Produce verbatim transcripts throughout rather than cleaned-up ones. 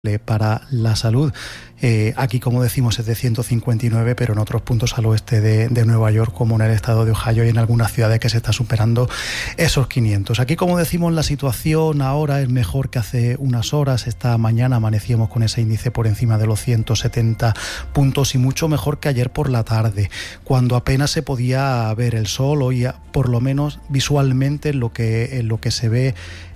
para la salud. Eh, aquí, como decimos, es de ciento cincuenta y nueve, pero en otros puntos al oeste de, de Nueva York, como en el estado de Ohio y en algunas ciudades, que se está superando esos quinientos. Aquí, como decimos, la situación ahora es mejor que hace unas horas. Esta mañana amanecíamos con ese índice por encima de los ciento setenta puntos y mucho mejor que ayer por la tarde, cuando apenas se podía ver el sol. Hoy, por lo menos visualmente, en lo que, en lo que se ve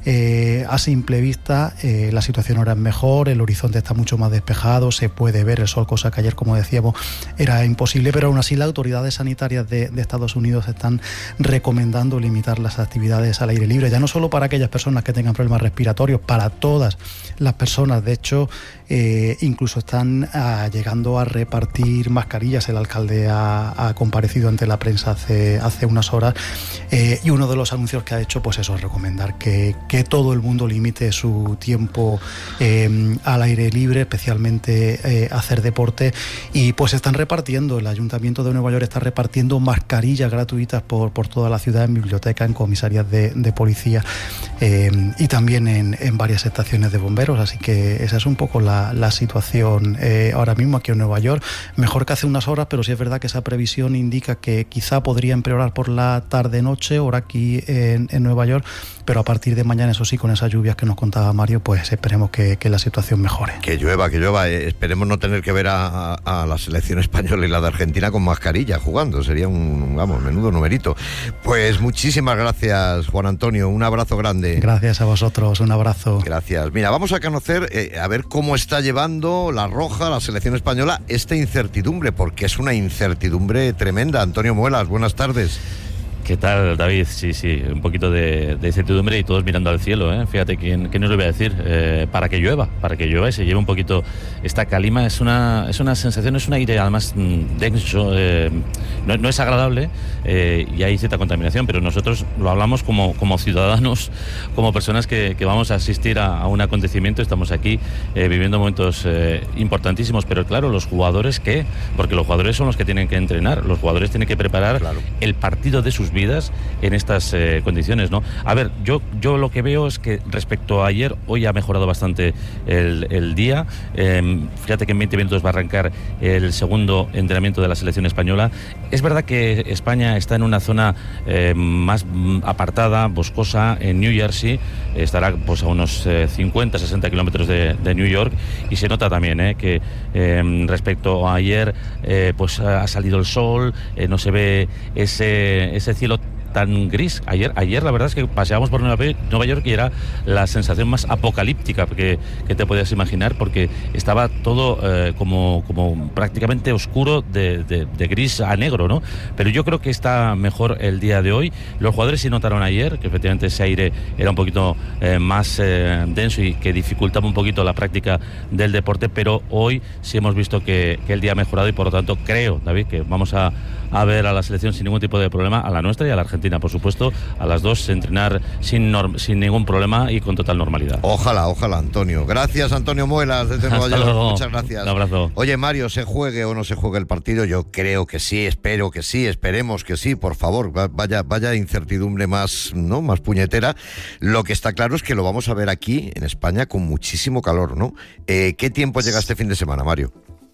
eh, a simple vista, eh, la situación ahora es mejor, el horizonte está mucho más despejado, se puede ver el sol, cosa que ayer, como decíamos, era imposible, pero aún así las autoridades sanitarias de, de Estados Unidos están recomendando limitar las actividades al aire libre, ya no solo para aquellas personas que tengan problemas respiratorios, para todas las personas. De hecho, eh, incluso están ah, llegando a repartir mascarillas. El alcalde ha, ha comparecido ante la prensa hace, hace unas horas, eh, y uno de los anuncios que ha hecho, pues eso, es recomendar que, que todo el mundo limite su tiempo eh, al aire libre, especialmente eh, hacer deporte. Y pues están repartiendo, el Ayuntamiento de Nueva York está repartiendo mascarillas gratuitas por, por toda la ciudad, en bibliotecas, en comisarías de, de policía, eh, y también en, en varias estaciones de bomberos. Así que esa es un poco la, la situación eh, ahora mismo aquí en Nueva York. Mejor que hace unas horas, pero sí es verdad que esa previsión indica que quizá podría empeorar por la tarde-noche, ahora aquí en, en Nueva York, pero a partir de mañana, eso sí, con esas lluvias que nos contaba Mario, pues esperemos que, que la situación mejore. Que llueva, que llueva. Eh, esperemos no tener que ver a, a, a la selección española y la de Argentina con mascarilla jugando. Sería un, vamos, menudo numerito. Pues muchísimas gracias, Juan Antonio. Un abrazo grande. Gracias a vosotros, un abrazo. Gracias. Mira, vamos a conocer, eh, a ver cómo está llevando la Roja, la selección española, esta incertidumbre, porque es una incertidumbre tremenda. Antonio Muelas, buenas tardes. ¿Qué tal, David? Sí, sí, un poquito de, de incertidumbre y todos mirando al cielo, ¿eh? Fíjate, ¿quién, quién nos lo iba a decir? Eh, para que llueva, para que llueva y se lleve un poquito esta calima. Es una, es una sensación, es un aire además denso, eh, no, no es agradable, eh, y hay cierta contaminación, pero nosotros lo hablamos como, como ciudadanos, como personas que, que vamos a asistir a, a un acontecimiento. Estamos aquí eh, viviendo momentos eh, importantísimos, pero claro, los jugadores, ¿qué? Porque los jugadores son los que tienen que entrenar, los jugadores tienen que preparar claro. el partido de sus vidas en estas eh, condiciones, ¿no? A ver, yo, yo lo que veo es que respecto a ayer, hoy ha mejorado bastante el, el día. Eh, fíjate que en veinte minutos va a arrancar el segundo entrenamiento de la selección española. Es verdad que España está en una zona eh, más apartada, boscosa, en New Jersey, estará pues a unos eh, cincuenta, sesenta kilómetros de, de New York, y se nota también eh, que eh, respecto a ayer eh, pues ha salido el sol, eh, no se ve ese, ese cielo tan gris. Ayer, ayer la verdad es que paseábamos por Nueva York y era la sensación más apocalíptica que, que te podías imaginar, porque estaba todo eh, como, como prácticamente oscuro, de, de, de gris a negro, ¿no? Pero yo creo que está mejor el día de hoy. Los jugadores sí notaron ayer que efectivamente ese aire era un poquito eh, más eh, denso y que dificultaba un poquito la práctica del deporte, pero hoy sí hemos visto que, que el día ha mejorado, y por lo tanto creo, David, que vamos a, a ver a la selección sin ningún tipo de problema, a la nuestra y a la Argentina, por supuesto, a las dos, entrenar sin, norm, sin ningún problema y con total normalidad. Ojalá, ojalá, Antonio. Gracias, Antonio Muelas, desde Nueva York. Luego. Muchas gracias. Un abrazo. Oye, Mario, ¿se juegue o no se juegue el partido? Yo creo que sí, espero que sí, esperemos que sí, por favor. Vaya, vaya incertidumbre más, ¿no? Más puñetera. Lo que está claro es que lo vamos a ver aquí, en España, con muchísimo calor, ¿no? Eh, ¿Qué tiempo llega este fin de semana, Mario?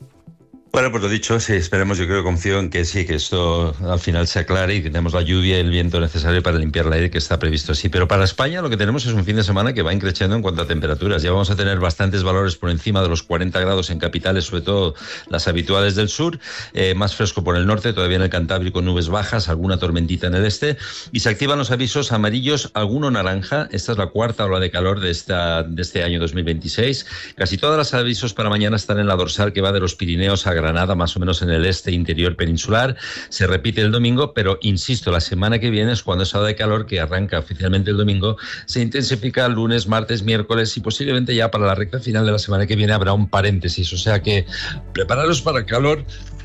Bueno, pues lo dicho, sí, esperemos, yo creo, confío en que sí, que esto al final se aclare y que tenemos la lluvia y el viento necesario para limpiar el aire, que está previsto así. Pero para España lo que tenemos es un fin de semana que va increciendo en cuanto a temperaturas. Ya vamos a tener bastantes valores por encima de los cuarenta grados en capitales, sobre todo las habituales del sur, eh, más fresco por el norte, todavía en el Cantábrico nubes bajas, alguna tormentita en el este, y se activan los avisos amarillos, alguno naranja. Esta es la cuarta ola de calor de, esta, de este año dos mil veintiséis. Casi todos los avisos para mañana están en la dorsal que va de los Pirineos a Granada, más o menos en el este interior peninsular. Se repite el domingo, pero insisto, la semana que viene es cuando esa ola de calor, que arranca oficialmente el domingo, se intensifica el lunes, martes, miércoles, y posiblemente ya para la recta final de la semana que viene habrá un paréntesis. O sea que prepararos para el calor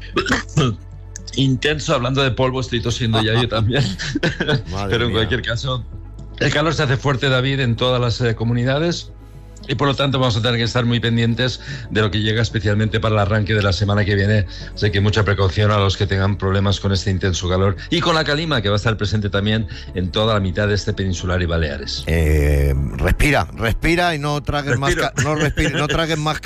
intenso. Hablando de polvo, estoy tosiendo ya yo también. Pero en mía. Cualquier caso, el calor se hace fuerte, David, en todas las eh, comunidades. y por lo tanto vamos a tener que estar muy pendientes de lo que llega especialmente para el arranque de la semana que viene. Así que mucha precaución a los que tengan problemas con este intenso calor y con la calima que va a estar presente también en toda la mitad de este peninsular y Baleares. Eh, respira, respira y no tragues más, ca- no, respire, no tragues más